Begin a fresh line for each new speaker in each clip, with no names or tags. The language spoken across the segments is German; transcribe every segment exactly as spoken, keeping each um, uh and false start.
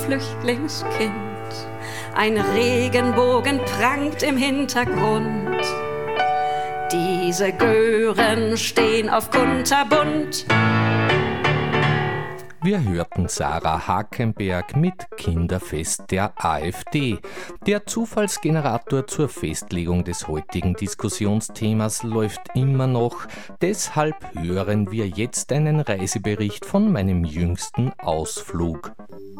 Flüchtlingskind. Ein Regenbogen prangt im Hintergrund. Diese Gören stehen auf kunterbunt.
Wir hörten Sarah Hakenberg mit Kinderfest der AfD. Der Zufallsgenerator zur Festlegung des heutigen Diskussionsthemas läuft immer noch. Deshalb hören wir jetzt einen Reisebericht von meinem jüngsten Ausflug.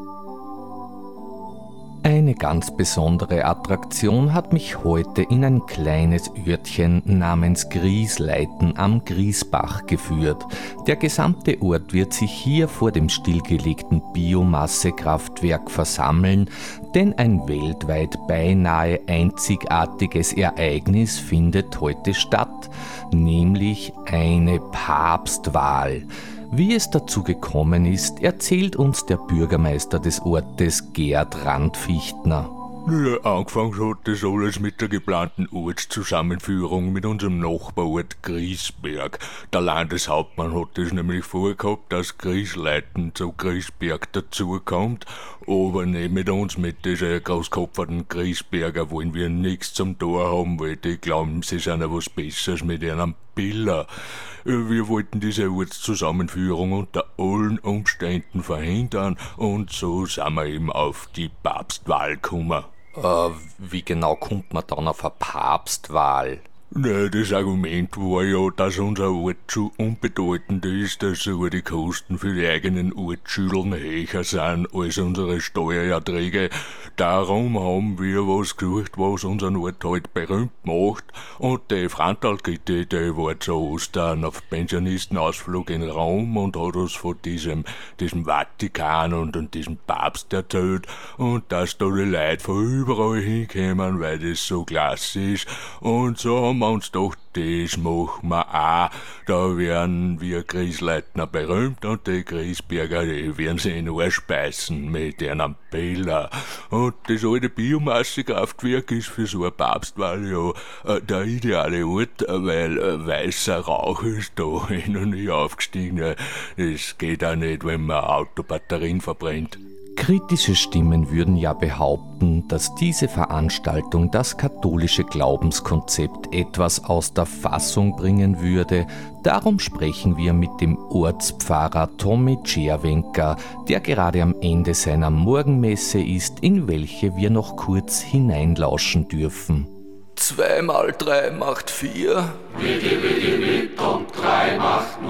Eine ganz besondere Attraktion hat mich heute in ein kleines Örtchen namens Griesleiten am Griesbach geführt. Der gesamte Ort wird sich hier vor dem stillgelegten Biomassekraftwerk versammeln, denn ein weltweit beinahe einzigartiges Ereignis findet heute statt, nämlich eine Papstwahl. Wie es dazu gekommen ist, erzählt uns der Bürgermeister des Ortes Gerd Randfichtner.
Ja, angefangen hat das alles mit der geplanten Ortszusammenführung mit unserem Nachbarort Griesberg. Der Landeshauptmann hat es nämlich vorgehabt, dass Griesleiten zu Griesberg dazukommt, aber nicht mit uns, mit diesen großkopferten Griesberger wollen wir nichts zum Tor haben, weil die glauben, sie sind ja was Besseres mit einem Biller. Wir wollten diese Ortszusammenführung unter allen Umständen verhindern und so sind wir eben auf die Papstwahl gekommen.
Äh, wie genau kommt man dann auf eine Papstwahl?
Na, das Argument war ja, dass unser Ort zu unbedeutend ist, dass sogar die Kosten für die eigenen Ortsschülern höher sind als unsere Steuererträge. Darum haben wir was gesucht, was unseren Ort halt berühmt macht. Und die Frantalgitte, die war zu Ostern auf Pensionistenausflug in Rom und hat uns von diesem, diesem Vatikan und, und diesem Papst erzählt. Und dass da die Leute von überall hinkommen, weil das so klasse ist. Und so haben wir uns gedacht, das machen wir auch. Da werden wir Griesleitner berühmt und die Griesberger, die werden sie in Arsch beißen mit einem Biller. Und das alte Biomassekraftwerk ist für so eine Papstwahl ja äh, der ideale Ort, weil äh, weißer Rauch ist da noch nie aufgestiegen. Das geht auch nicht, wenn man Autobatterien verbrennt.
Kritische Stimmen würden ja behaupten, dass diese Veranstaltung das katholische Glaubenskonzept etwas aus der Fassung bringen würde. Darum sprechen wir mit dem Ortspfarrer Tommy Czerwenka, der gerade am Ende seiner Morgenmesse ist, in welche wir noch kurz hineinlauschen dürfen.
Zwei mal drei macht vier.
Widi, widi, wid, und drei macht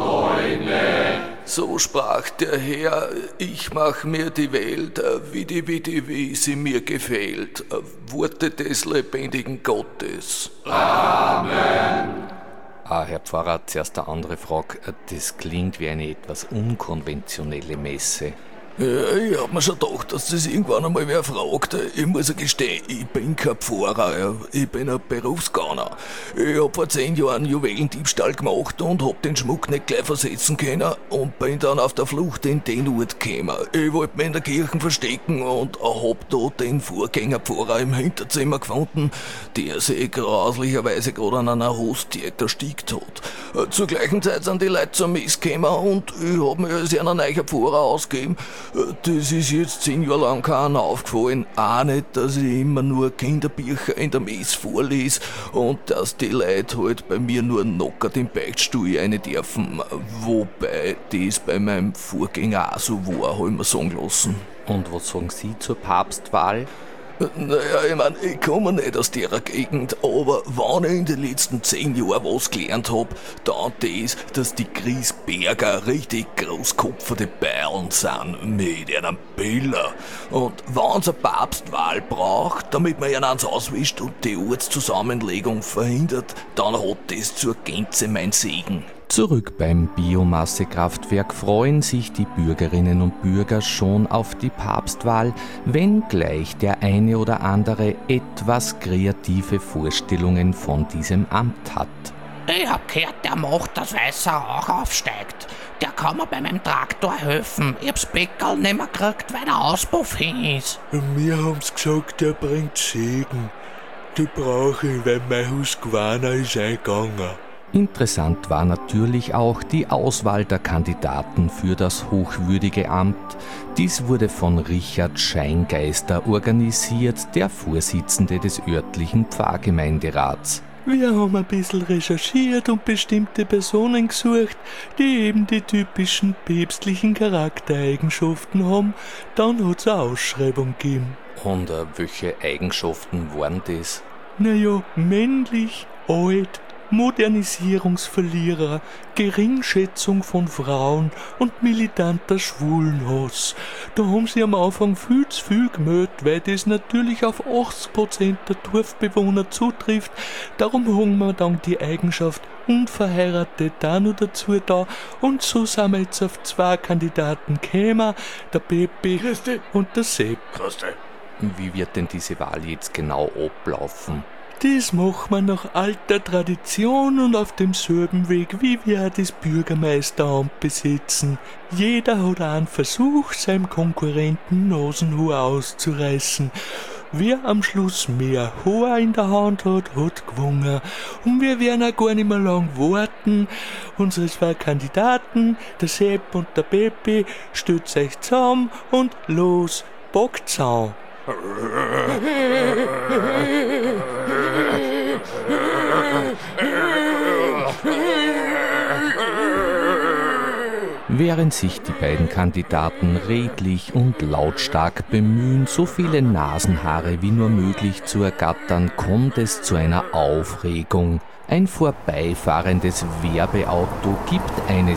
neune.
So sprach der Herr, ich mach mir die Welt, widi, widi, wie sie mir gefällt. Worte des lebendigen Gottes.
Amen.
Ah, Herr Pfarrer, zuerst eine andere Frage. Das klingt wie eine etwas unkonventionelle Messe.
Ja, ich hab mir schon gedacht, dass das irgendwann einmal wer fragt. Ich muss ja gestehen, ich bin kein Pfarrer, ich bin ein Berufsgauner. Ich hab vor zehn Jahren Juwelendiebstahl gemacht und hab den Schmuck nicht gleich versetzen können und bin dann auf der Flucht in den Ort gekommen. Ich wollte mich in der Kirche verstecken und hab da den Vorgängerpfarrer im Hinterzimmer gefunden, der sich grauslicherweise gerade an einer Hostie erstickt hat. Zur gleichen Zeit sind die Leute zur Messe gekommen und ich hab mir als einen neuen Pfarrer ausgegeben. Das ist jetzt zehn Jahre lang keinem aufgefallen. Auch nicht, dass ich immer nur Kinderbücher in der Messe vorlese und dass die Leute halt bei mir nur knockert im Beichtstuhl rein dürfen. Wobei das bei meinem Vorgänger auch so war, hab ich mir sagen lassen.
Und was sagen Sie zur Papstwahl?
Naja, ich mein, ich komme nicht aus der Gegend, aber wenn ich in den letzten zehn Jahren was gelernt hab, dann das, dass die Griesberger richtig großkopferte Bayern sind mit einem Biller. Und wenn's eine Papstwahl braucht, damit man ihn ans auswischt und die Ortszusammenlegung verhindert, dann hat das zur Gänze mein Segen.
Zurück beim Biomassekraftwerk freuen sich die Bürgerinnen und Bürger schon auf die Papstwahl, wenngleich der eine oder andere etwas kreative Vorstellungen von diesem Amt hat.
Ich hab gehört, der macht, dass weißer Rauch aufsteigt. Der kann mir bei meinem Traktor helfen. Ich hab's Bäckerl nicht mehr gekriegt, weil der Auspuff hin ist.
Wir haben's gesagt, der bringt Segen. Die brauche ich, weil mein Husqvarna ist eingegangen.
Interessant war natürlich auch die Auswahl der Kandidaten für das hochwürdige Amt. Dies wurde von Richard Scheingeister organisiert, der Vorsitzende des örtlichen Pfarrgemeinderats.
Wir haben ein bisschen recherchiert und bestimmte Personen gesucht, die eben die typischen päpstlichen Charaktereigenschaften haben. Dann hat es eine Ausschreibung gegeben.
Und äh, welche Eigenschaften waren das?
Naja, männlich, alt, Modernisierungsverlierer, Geringschätzung von Frauen und militanter Schwulenhass. Da haben sie am Anfang viel zu viel gemeldet, weil das natürlich auf achtzig Prozent der Dorfbewohner zutrifft. Darum haben wir dann die Eigenschaft unverheiratet da noch dazu da. Und so sind wir jetzt auf zwei Kandidaten gekommen, der Pepe und der Sepp.
Wie wird denn diese Wahl jetzt genau ablaufen?
Das machen wir nach alter Tradition und auf demselben Weg, wie wir auch das Bürgermeisteramt besetzen. Jeder hat einen Versuch, seinem Konkurrenten Nasenhaar auszureißen. Wer am Schluss mehr Haar in der Hand hat, hat gewonnen. Und wir werden auch gar nicht mehr lang warten. Unsere zwei Kandidaten, der Sepp und der Pepe, stützt euch zusammen und los, bockt's an.
Während sich die beiden Kandidaten redlich und lautstark bemühen, so viele Nasenhaare wie nur möglich zu ergattern, kommt es zu einer Aufregung. Ein vorbeifahrendes Werbeauto gibt eine